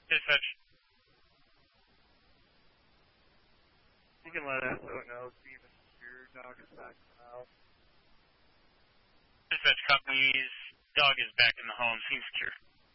Dispatch. You can let SO know, Steven, your dog is back in the house. Dispatch copies. Dog is back in the home. Seems secure.